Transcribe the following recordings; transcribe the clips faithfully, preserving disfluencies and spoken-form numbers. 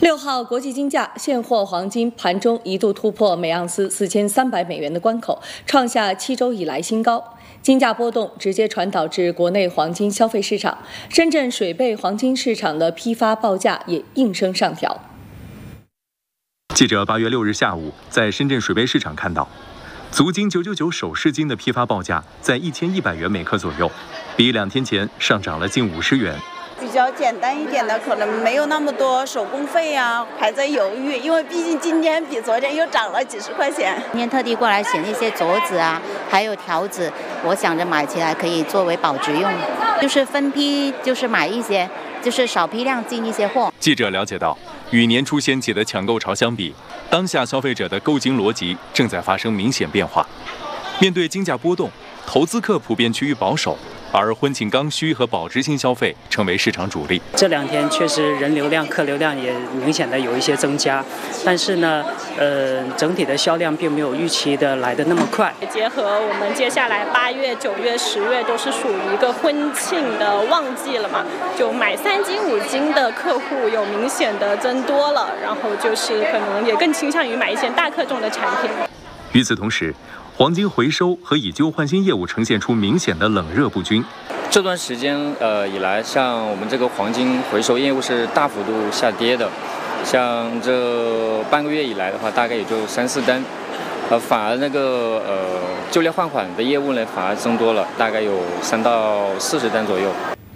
六号国际金价现货黄金盘中一度突破每盎司四千三百美元的关口，创下七周以来新高。金价波动直接传导至国内黄金消费市场，深圳水贝黄金市场的批发报价也应声上调。 记者八月六日下午在深圳水贝市场看到，足金九九九首饰金的批发报价在一千一百元每克左右，比两天前上涨了近五十元。 比较简单一点的，可能没有那么多手工费啊，还在犹豫，因为毕竟今天比昨天又涨了几十块钱。 今天特地过来选一些镯子啊，还有条子，我想着买起来可以作为保值用，就是分批，就是买一些，就是少批量进一些货。 记者了解到，与年初掀起的抢购潮相比，当下消费者的购金逻辑正在发生明显变化。面对金价波动，投资客普遍趋于保守。而婚庆刚需和保值性消费成为市场主力。 这两天确实人流量、客流量也明显的有一些增加，但是呢，呃，整体的销量并没有预期的来的那么快。 结合我们接下来八月、九月、十月都是属于一个婚庆的旺季了嘛，就买三金五金的客户有明显的增多了，然后就是可能也更倾向于买一些大客重的产品。 与此同时，黄金回收和以旧换新业务呈现出明显的冷热不均。 这段时间呃以来，像我们这个黄金回收业务是大幅度下跌的，像这半个月以来的话，大概也就三四单，呃，反而那个呃旧料换款的业务呢，反而增多了，大概有三到四十单左右。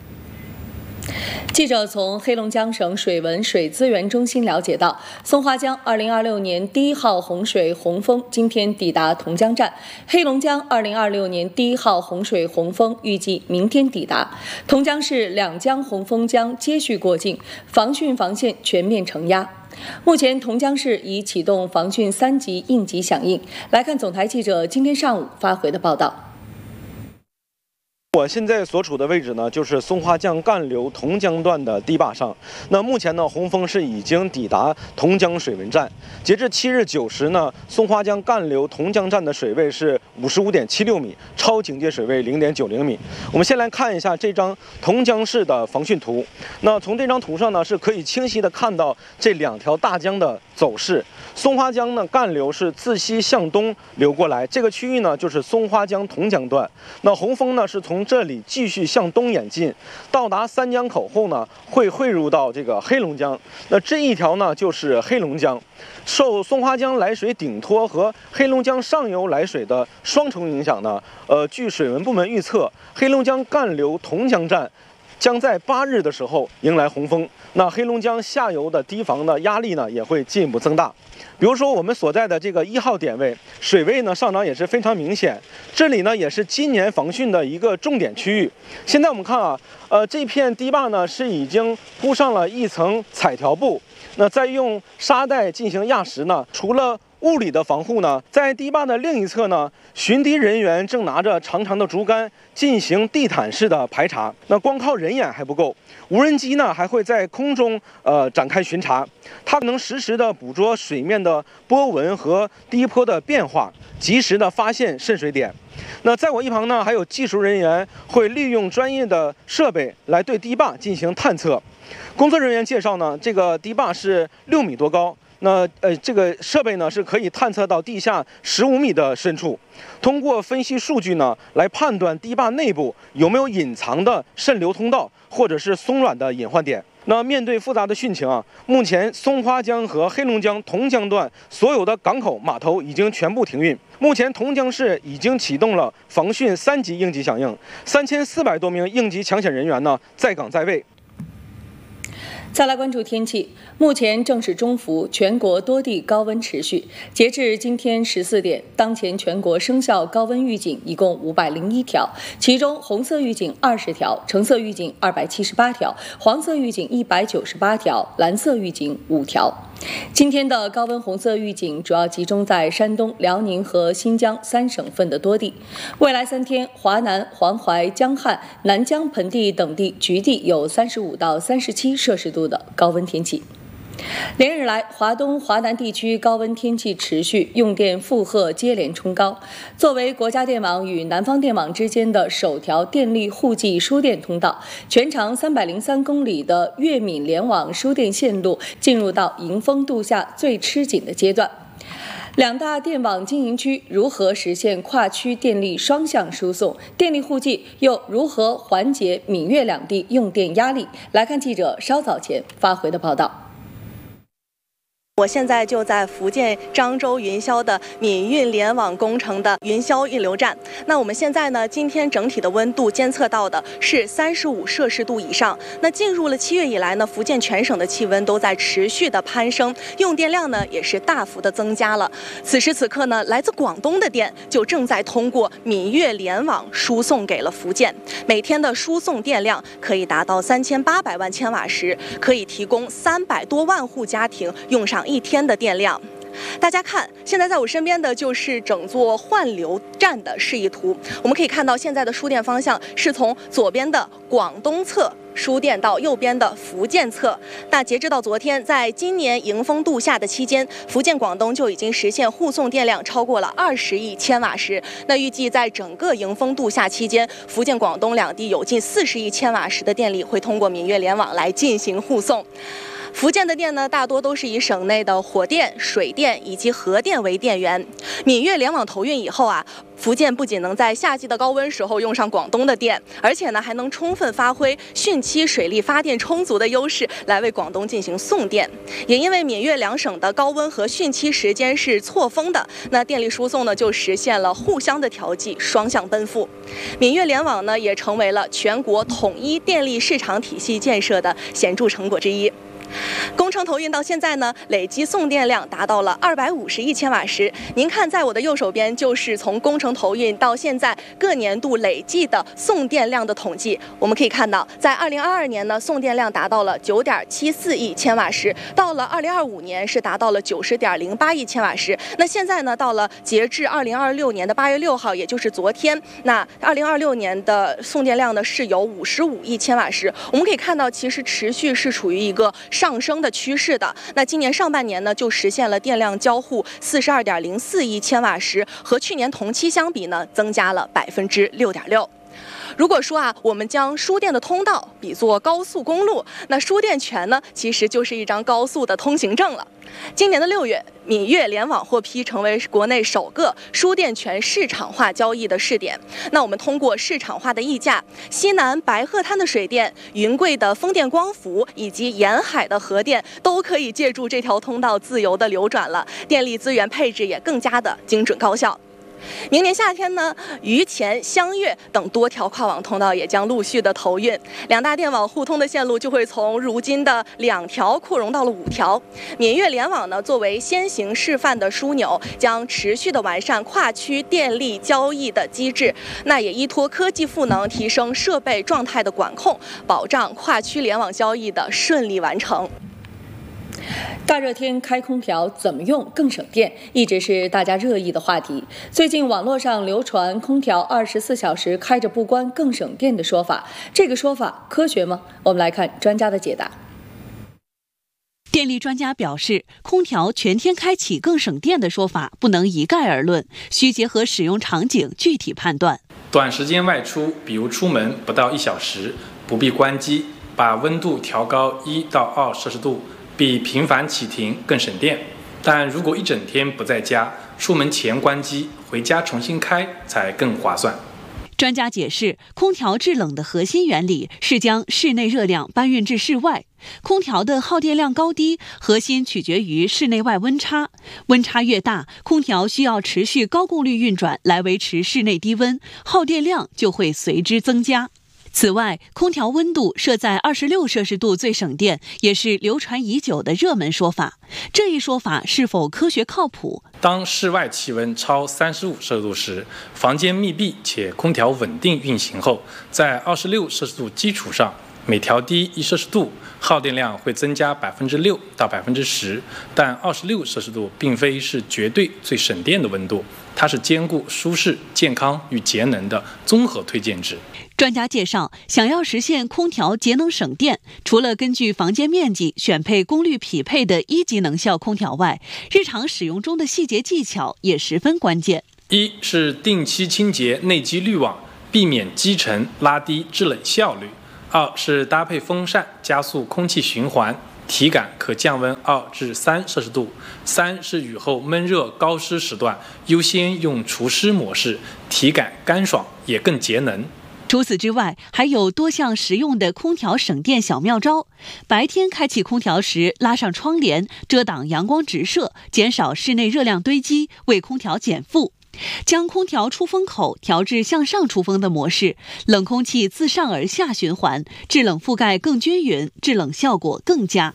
记者从黑龙江省水文水资源中心了解到，松花江二零二六年第一号洪水洪峰今天抵达同江站，黑龙江二零二六年第一号洪水洪峰预计明天抵达。同江市两江洪峰将接续过境，防汛防线全面承压。目前同江市已启动防汛三级应急响应。来看总台记者今天上午发回的报道。 我现在所处的位置呢，就是松花江干流同江段的堤坝上。那目前呢，洪峰是已经抵达同江水文站。截至七日九时呢，松花江干流同江站的水位是五十五点七六米，超警戒水位零点九零米。我们先来看一下这张同江市的防汛图。那从这张图上呢，是可以清晰的看到这两条大江的走势。松花江呢，干流是自西向东流过来，这个区域呢就是松花江同江段。那洪峰呢是从这里继续向东演进，到达三江口后呢，会汇入到这个黑龙江。那这一条呢就是黑龙江，受松花江来水顶托和黑龙江上游来水的双重影响呢，呃，据水文部门预测，黑龙江干流同江站将在八日的时候迎来洪峰，那黑龙江下游的堤防的压力呢也会进一步增大。比如说我们所在的这个一号点位，水位呢上涨也是非常明显，这里呢也是今年防汛的一个重点区域。现在我们看啊，呃，这片堤坝呢是已经铺上了一层彩条布，那再用沙袋进行压实呢，除了物理的防护呢，在堤坝的另一侧呢，巡堤人员正拿着长长的竹竿进行地毯式的排查。那光靠人眼还不够，无人机呢还会在空中呃展开巡查，它能实时的捕捉水面的波纹和堤坡的变化，及时的发现渗水点。那在我一旁呢，还有技术人员会利用专业的设备来对堤坝进行探测。工作人员介绍呢，这个堤坝是六米多高。那呃，这个设备呢是可以探测到地下十五米的深处，通过分析数据呢，来判断堤坝内部有没有隐藏的渗流通道或者是松软的隐患点。那面对复杂的汛情啊，目前松花江和黑龙江同江段所有的港口码头已经全部停运。目前同江市已经启动了防汛三级应急响应，三千四百多名应急抢险人员呢在岗在位。 再来关注天气，目前正是中伏，全国多地高温持续。截至今天十四点，当前全国生效高温预警一共五百零一条，其中红色预警二十条，橙色预警二百七十八条，黄色预警一百九十八条，蓝色预警五条。今天的高温红色预警主要集中在山东、辽宁和新疆三省份的多地。未来三天，华南、黄淮、江汉、南疆盆地等地局地有三十五到三十七摄氏度的高温天气。 连日来，华东、华南地区高温天气持续，用电负荷接连冲高。作为国家电网与南方电网之间的首条电力互济输电通道，全长三百零三公里的粤闽联网输电线路进入到迎峰度夏最吃紧的阶段。两大电网经营区如何实现跨区电力双向输送？电力互济又如何缓解闽粤两地用电压力？来看记者稍早前发回的报道。 我现在就在福建漳州云霄的闽粤联网工程的云霄运流站。那我们现在呢，今天整体的温度监测到的是三十五摄氏度以上。那进入了七月以来呢，福建全省的气温都在持续的攀升，用电量呢也是大幅的增加了。此时此刻呢，来自广东的电就正在通过闽粤联网输送给了福建，每天的输送电量可以达到三千八百万千瓦时，可以提供三百多万户家庭用上一天的电量。大家看，现在在我身边的就是整座换流站的示意图。我们可以看到，现在的输电方向是从左边的广东侧输电到右边的福建侧。那截至到昨天，在今年迎峰度夏的期间，福建、广东就已经实现互送电量超过了二十亿千瓦时。那预计在整个迎峰度夏期间，福建、广东两地有近四十亿千瓦时的电力会通过闽粤联网来进行互送。福建的电呢，大多都是以省内的火电、水电以及核电为电源。闽粤联网投运以后啊，福建不仅能在夏季的高温时候用上广东的电，而且呢还能充分发挥汛期水力发电充足的优势，来为广东进行送电。也因为闽粤两省的高温和汛期时间是错峰的，那电力输送呢就实现了互相的调剂，双向奔赴。闽粤联网呢也成为了全国统一电力市场体系建设的显著成果之一。工程投运到现在呢，累计送电量达到了二百五十亿千瓦时。您看，在我的右手边就是从工程投运到现在各年度累计的送电量的统计。我们可以看到，在二零二二年呢，送电量达到了九点七四亿千瓦时，到了二零二五年是达到了九十点零八亿千瓦时。那现在呢，到了截至二零二六年的八月六号，也就是昨天，那二零二六年的送电量呢是有五十五亿千瓦时。我们可以看到，其实持续是处于一个上升的趋势的。那今年上半年呢，就实现了电量交互四十二点零四亿千瓦时，和去年同期相比呢，增加了百分之六点六。如果说啊，我们将输电的通道比作高速公路，那输电权呢，其实就是一张高速的通行证了。今年的六月，闽粤联网获批成为国内首个输电权市场化交易的试点。那我们通过市场化的议价，西南白鹤滩的水电、云贵的风电光伏以及沿海的核电，都可以借助这条通道自由的流转了，电力资源配置也更加的精准高效。明年夏天呢，榆钱、湘粤等多条跨网通道也将陆续的投运，两大电网互通的线路就会从如今的两条扩容到了五条。闽粤联网呢，作为先行示范的枢纽，将持续的完善跨区电力交易的机制，那也依托科技赋能，提升设备状态的管控，保障跨区联网交易的顺利完成。 大热天开空调怎么用更省电，一直是大家热议的话题。最近网络上流传空调二十四小时开着不关更省电的说法，这个说法科学吗？我们来看专家的解答。 电力专家表示，空调全天开启更省电的说法不能一概而论，需结合使用场景具体判断。 短时间外出，比如出门不到一小时，不必关机，把温度调高一到二摄氏度，比频繁启停更省电。但如果一整天不在家，出门前关机，回家重新开才更划算。 专家解释，空调制冷的核心原理是将室内热量搬运至室外。空调的耗电量高低，核心取决于室内外温差。温差越大，空调需要持续高功率运转来维持室内低温，耗电量就会随之增加。此外，空调温度设在二十六摄氏度最省电，也是流传已久的热门说法。这一说法是否科学靠谱？ 当室外气温超三十五摄氏度时，房间密闭且空调稳定运行后，在二十六摄氏度基础上，每调低一摄氏度，耗电量会增加百分之六到百分之十。但二十六摄氏度并非是绝对最省电的温度，它是兼顾舒适、健康与节能的综合推荐值。 专家介绍，想要实现空调节能省电，除了根据房间面积选配功率匹配的一级能效空调外，日常使用中的细节技巧也十分关键。 一是定期清洁内机滤网，避免积尘，拉低制冷效率；二是搭配风扇，加速空气循环，体感可降温二至三摄氏度；三是雨后闷热高湿时段，优先用除湿模式，体感干爽，也更节能。 除此之外，还有多项实用的空调省电小妙招。白天开启空调时，拉上窗帘，遮挡阳光直射，减少室内热量堆积，为空调减负。将空调出风口调至向上出风的模式，冷空气自上而下循环，制冷覆盖更均匀，制冷效果更佳。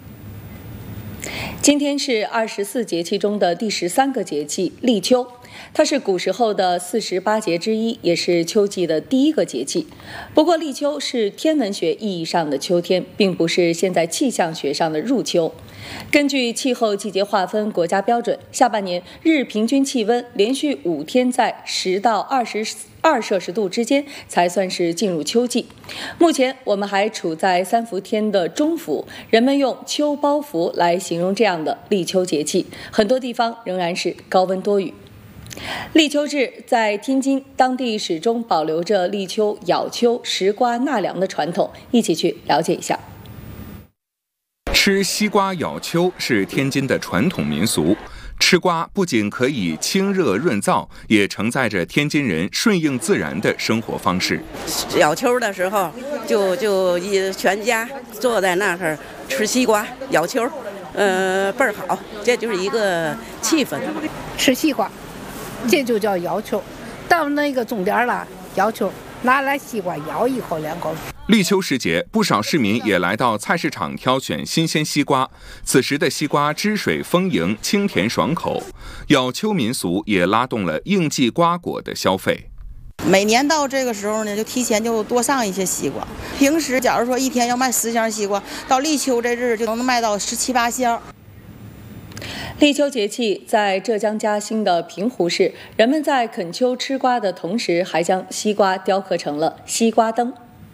今天是二十四节气中的第十三个节气立秋，它是古时候的四十八节之一，也是秋季的第一个节气。不过立秋是天文学意义上的秋天，并不是现在气象学上的入秋。根据气候季节划分国家标准，下半年日平均气温连续五天在十到二十二摄氏度之间才算是进入秋季。目前我们还处在三伏天的中伏，人们用秋包伏来形容这样的立秋节气，很多地方仍然是高温多雨。立秋至在天津，当地始终保留着立秋咬秋、食瓜纳凉的传统，一起去了解一下。 吃西瓜咬秋是天津的传统民俗。吃瓜不仅可以清热润燥，也承载着天津人顺应自然的生活方式。 咬秋的时候，就就一全家坐在那儿吃西瓜咬秋，呃，倍儿好，这就是一个气氛。 吃西瓜，这就叫咬秋。到那个钟点了，咬秋，拿来西瓜咬一口两口。 立秋时节，不少市民也来到菜市场挑选新鲜西瓜。此时的西瓜汁水丰盈，清甜爽口。咬秋民俗也拉动了应季瓜果的消费。 每年到这个时候呢，就提前就多上一些西瓜。平时假如说一天要卖十箱西瓜，到立秋这日就能卖到十七八箱。 立秋节气在浙江嘉兴的平湖市，人们在啃秋吃瓜的同时，还将西瓜雕刻成了西瓜灯。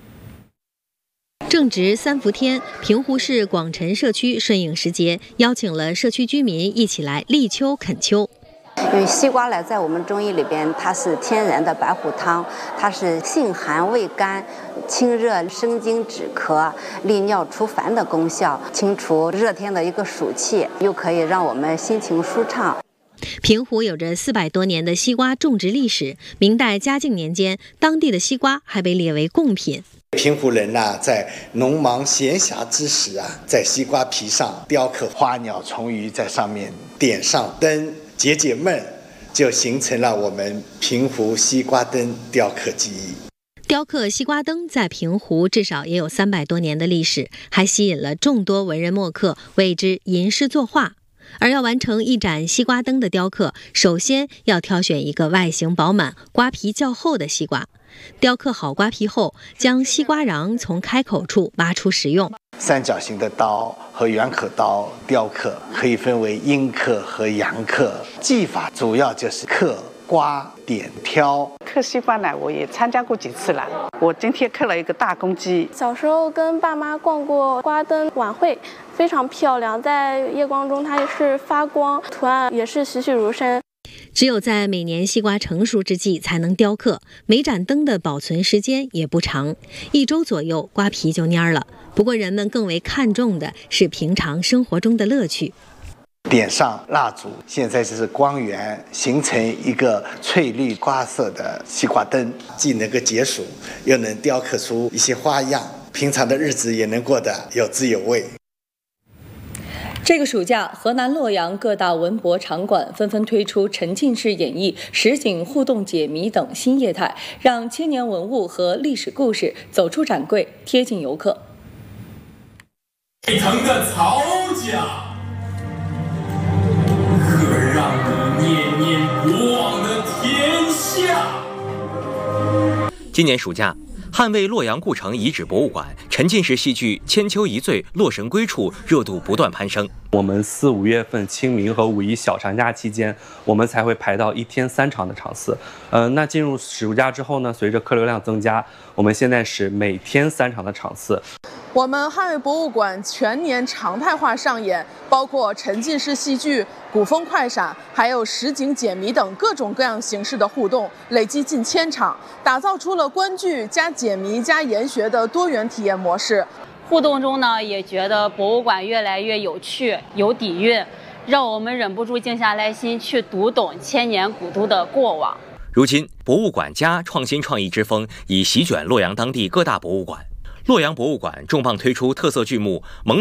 正值三伏天，平湖市广辰社区顺应时节，邀请了社区居民一起来立秋啃秋。 因为西瓜呢，在我们中医里边，它是天然的白虎汤，它是性寒味甘、清热生津止咳、利尿除烦的功效，清除热天的一个暑气，又可以让我们心情舒畅。 平湖有着四百多年的西瓜种植历史，明代嘉靖年间，当地的西瓜还被列为贡品。 平湖人呐、啊，在农忙闲暇之时啊，在西瓜皮上雕刻花鸟虫鱼，在上面点上灯，解解闷，就形成了我们平湖西瓜灯雕刻技艺。 雕刻西瓜灯在平湖至少也有三百多年的历史，还吸引了众多文人墨客为之吟诗作画。而要完成一盏西瓜灯的雕刻，首先要挑选一个外形饱满、瓜皮较厚的西瓜。雕刻好瓜皮后，将西瓜瓤从开口处挖出食用。 三角形的刀和圆口刀雕刻可以分为阴刻和阳刻，技法主要就是刻、刮、点、挑。 刻西瓜呢，我也参加过几次了。我今天刻了一个大公鸡。 小时候跟爸妈逛过瓜灯晚会，非常漂亮，在夜光中它也是发光，图案也是栩栩如生。 只有在每年西瓜成熟之际才能雕刻，每盏灯的保存时间也不长，一周左右瓜皮就蔫了。不过人们更为看重的是平常生活中的乐趣。 点上蜡烛，现在就是光源，形成一个翠绿瓜色的西瓜灯，既能够解暑，又能雕刻出一些花样，平常的日子也能过得有滋有味。 这个暑假，河南洛阳各大文博场馆纷纷推出沉浸式演绎、实景互动解谜等新业态，让千年文物和历史故事走出展柜，贴近游客。 沸腾的曹家，可让你念念不忘的天下。 今年暑假， 捍卫洛阳故城遗址博物馆沉浸式戏剧《千秋一醉·洛神归处》热度不断攀升。 我们四五月份清明和五一小长假期间，我们才会排到一天三场的场次。呃，那进入暑假之后呢，随着客流量增加，我们现在是每天三场的场次。 我们捍卫博物馆全年常态化上演，包括沉浸式戏剧、古风快闪，还有实景解谜等各种各样形式的互动，累计近千场，打造出了观剧加解谜加研学的多元体验模式。 互动中呢，也觉得博物馆越来越有趣、有底蕴，让我们忍不住静下来心去读懂千年古都的过往。 如今，博物馆加创新创意之风已席卷洛阳当地各大博物馆。洛阳博物馆重磅推出特色剧目《蒙